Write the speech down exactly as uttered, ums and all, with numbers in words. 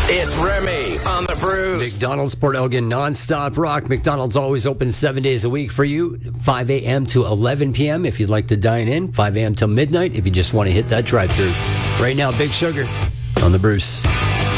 It's Remy on the Bruce. McDonald's Port Elgin nonstop rock. McDonald's always open seven days a week for you, five a.m. to eleven p.m. if you'd like to dine in, five a.m. till midnight if you just want to hit that drive-thru. Right now, Big Sugar on the Bruce.